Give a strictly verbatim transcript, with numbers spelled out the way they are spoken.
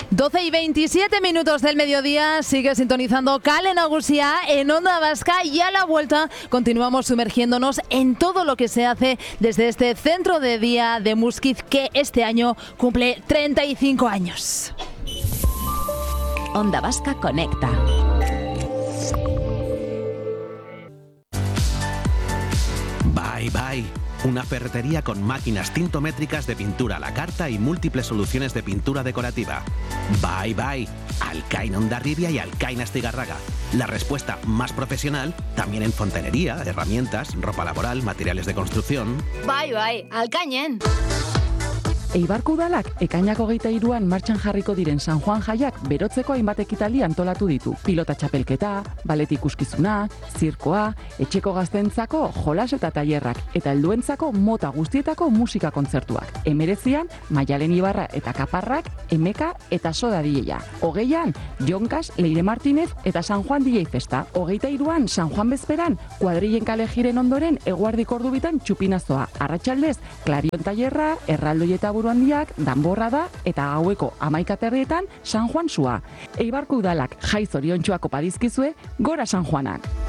doce y veintisiete minutos del mediodía, sigue sintonizando Kale Nagusia en Onda Vasca y a la vuelta continuamos sumergiéndonos en todo lo que se hace desde este centro de día de Muskiz que este año cumple treinta y cinco años. Onda Vasca conecta. Bye Bye, una ferretería con máquinas tintométricas de pintura a la carta y múltiples soluciones de pintura decorativa. Bye Bye, Alcaina Hondarribia y Alcaina Astigarraga. La respuesta más profesional también en fontanería, herramientas, ropa laboral, materiales de construcción. Bye Bye, Alcainen. Eibarko udalak ekainak hogeita hiruan martxan jarriko diren San Juan jaiak berotzeko hainbat ekitaldi antolatu ditu. Pilota txapelketa, balet ikuskizuna, zirkoa, etxeko gaztentzako jolas eta tailerrak eta helduentzako mota guztietako musika kontzertuak. Hemeretzian, Maialen Ibarra eta Kaparrak, Emeka eta Soda D J-a. Hogeian, Jonkas, Leire Martinez eta San Juan D J Festa. Hogeita hiruan, San Juan bezperan, kuadrillen kale jiren ondoren eguardik ordu bitan txupinazoa. Arratsaldez, Klarion tailerra, erraldoi eta buru handiak, danborra da eta gaueko hamaika terrietan San Juan sua. Eibarko udalak jai zoriontsuak opa dizkizue, gora San Juanak!